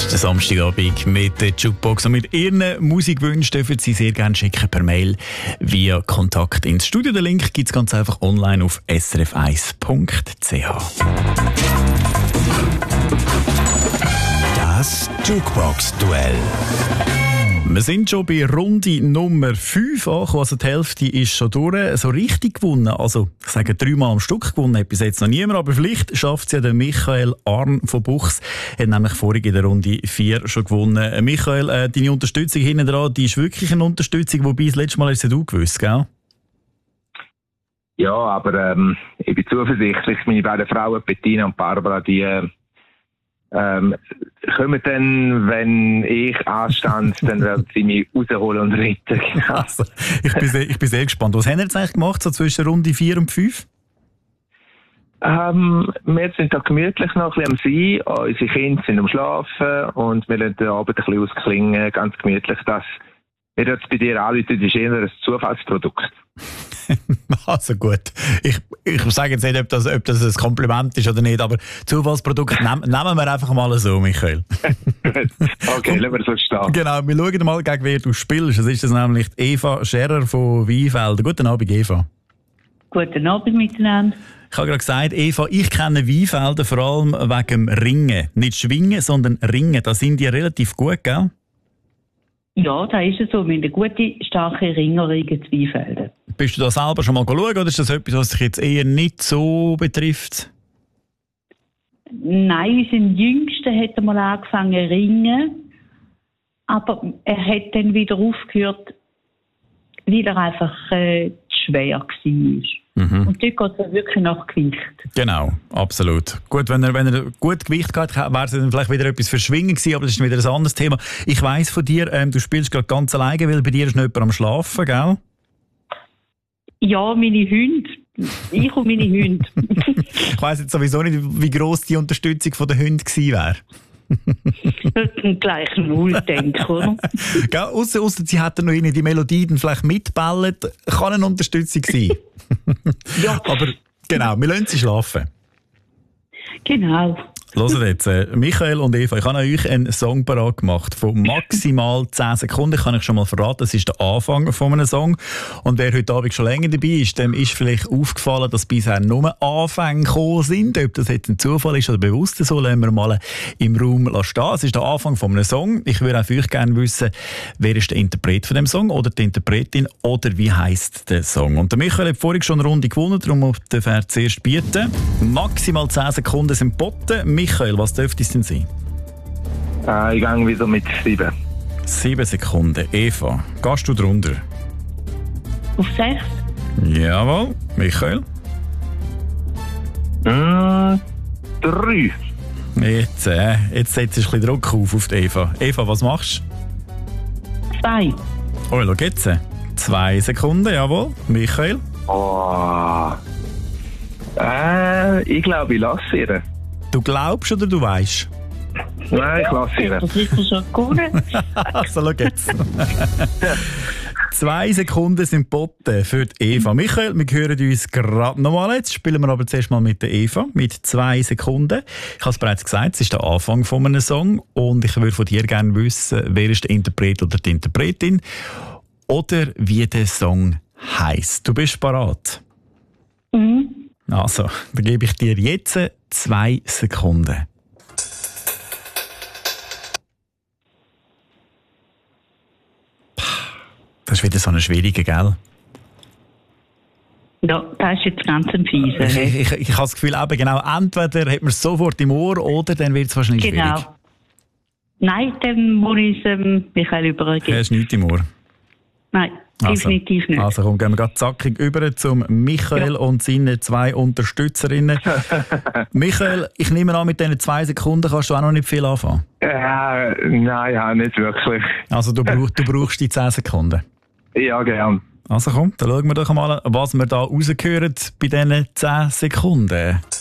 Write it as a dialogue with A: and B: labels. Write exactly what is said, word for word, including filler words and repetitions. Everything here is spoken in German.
A: ist der Samstagabend mit der Jukebox und mit Ihren Musikwünschen dürfen Sie sehr gerne schicken per Mail via Kontakt ins Studio. Den Link gibt es ganz einfach online auf s r f eins punkt c h.
B: Das Jukebox-Duell.
A: Wir sind schon bei Runde Nummer fünf angekommen, also die Hälfte ist schon durch. So richtig gewonnen, also ich sage dreimal am Stück gewonnen, hat bis jetzt noch niemand, aber vielleicht schafft es ja der Michael Arn von Buchs. Er hat nämlich vorhin in der Runde vier schon gewonnen. Michael, äh, deine Unterstützung hinten dran, die ist wirklich eine Unterstützung, wobei das letzte Mal hast du gewusst, gell?
C: Ja, aber ähm, ich bin zuversichtlich, meine beiden Frauen, Bettina und Barbara, die äh, Ähm, kommen dann, wenn ich anstand, dann werden sie mich rausholen und retten.
A: Also, ich, bin sehr, ich bin sehr gespannt. Was haben wir jetzt eigentlich gemacht, so zwischen Runde vier und fünf?
C: Ähm, wir sind da gemütlich noch ein bisschen am Sein, unsere Kinder sind am Schlafen und wir lassen den Abend ein bisschen ausklingen, ganz gemütlich. Das, wir jetzt bei dir anrufen, ist eher ein Zufallsprodukt.
A: Also gut, ich, ich sage jetzt nicht, ob das, ob das ein Kompliment ist oder nicht, aber Zufallsprodukt nehm, nehmen wir einfach mal so, Michael.
C: Okay, lassen wir so stehen.
A: Genau, wir schauen mal, gegen wer du spielst. Das ist das nämlich Eva Scherer von Weinfelden. Guten Abend, Eva.
D: Guten Abend miteinander.
A: Ich habe gerade gesagt, Eva, ich kenne Weinfelden vor allem wegen dem Ringen. Nicht Schwingen, sondern Ringen. Da sind die relativ gut, gell?
D: Ja, da ist es so. Wir haben eine gute, starke Ringerin in Weinfelden.
A: Bist du da selber schon mal schauen oder ist das etwas, was dich jetzt eher nicht so betrifft?
D: Nein, unser Jüngster hat mal angefangen zu ringen, aber er hat dann wieder aufgehört, weil er einfach äh, zu schwer war. Mhm. Und dort geht es wirklich nach Gewicht.
A: Genau, absolut. Gut, wenn er, wenn er gut Gewicht gehabt hätte, wäre es dann vielleicht wieder etwas für Schwingen gewesen, aber das ist wieder ein anderes Thema. Ich weiss von dir, ähm, du spielst gerade ganz alleine, weil bei dir ist noch jemand am Schlafen, gell?
D: Ja, meine Hunde. Ich und meine Hunde.
A: Ich weiss jetzt sowieso nicht, wie gross die Unterstützung der Hunde gewesen wäre.
D: Das sind gleich null, denke ich, oder?
A: Ausser, ausser sie hätten noch ihnen die Melodie dann vielleicht mitballen, kann eine Unterstützung sein.
D: Ja.
A: Aber genau, wir lassen sie schlafen.
D: Genau.
A: Hört jetzt, äh, Michael und Eva, ich habe euch einen Song parat gemacht von maximal zehn Sekunden. Ich kann euch schon mal verraten, das ist der Anfang von einem Song. Und wer heute Abend schon länger dabei ist, dem ist vielleicht aufgefallen, dass bisher nur Anfänge gekommen sind. Ob das jetzt ein Zufall ist oder bewusst so, lassen wir mal im Raum stehen. Es ist der Anfang von einem Song. Ich würde auch für euch gerne wissen, wer ist der Interpret von dem Song oder die Interpretin oder wie heisst der Song. Und der Michael hat vorhin schon eine Runde gewonnen, darum darf er zuerst bieten. Maximal zehn Sekunden sind geboten. Michael, was dürfte es denn sein?
C: Äh, ich gehe wieder mit sieben.
A: Sieben Sekunden. Eva, gehst du drunter?
D: Auf sechs?
A: Jawohl. Michael?
C: Mm, drei.
A: Jetzt, äh, jetzt setzt du ein bisschen Druck auf auf die Eva. Eva, was machst
D: du? Zwei.
A: Oh, schau jetzt. Zwei Sekunden, jawohl. Michael?
C: Oh. Äh, ich glaube, ich lasse ihr.
A: Du glaubst oder du weißt?
C: Nein, ich lasse ihr.
D: Das ist schon gut.
A: Also, schau jetzt. Zwei Sekunden sind geboten für die Eva. Michael, wir hören uns gerade nochmal. Jetzt spielen wir aber zuerst mal mit der Eva, mit zwei Sekunden. Ich habe es bereits gesagt, es ist der Anfang von einem Song und ich würde von dir gerne wissen, wer ist der Interpret oder die Interpretin oder wie der Song heisst. Du bist bereit?
D: Mhm.
A: Also, dann gebe ich dir jetzt zwei Sekunden. Das ist wieder so eine schwierige, gell?
D: Ja, das ist jetzt ganz ein Fieser.
A: Ich, ich, ich, ich habe das Gefühl, eben genau, entweder hat man es sofort im Ohr oder dann wird es wahrscheinlich
D: genau.
A: schwierig.
D: Nein, dann muss ich es ähm, Michael übergeben.
A: Du hast nichts im Ohr?
D: Nein,
A: also,
D: definitiv nicht.
A: Also komm, gehen wir gerade zackig über zum Michael ja. und seinen zwei Unterstützerinnen. Michael, ich nehme an, mit diesen zwei Sekunden kannst du auch noch nicht viel anfangen.
C: Ja, nein, ja, nicht wirklich.
A: Also du, brauch, du brauchst die zehn Sekunden?
C: Ja, gern.
A: Also komm, dann schauen wir doch mal, was wir da rausgehören bei diesen zehn Sekunden.